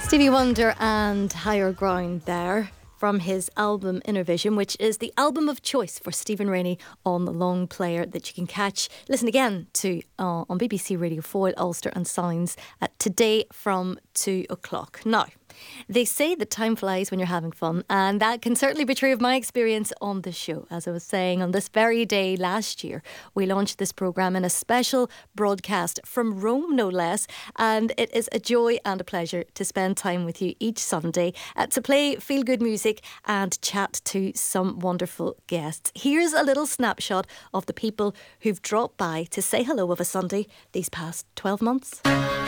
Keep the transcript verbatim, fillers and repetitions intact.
Stevie Wonder and Higher Ground there from his album Inner Vision, which is the album of choice for Stephen Rainey on the long player that you can catch, listen again to uh, on B B C Radio four, Ulster and Sounds at today from two o'clock. Now, they say that time flies when you're having fun, and that can certainly be true of my experience on the show. As I was saying, on this very day last year, we launched this programme in a special broadcast from Rome, no less, and it is a joy and a pleasure to spend time with you each Sunday uh, to play feel-good music and chat to some wonderful guests. Here's a little snapshot of the people who've dropped by to say hello of a Sunday these past twelve months.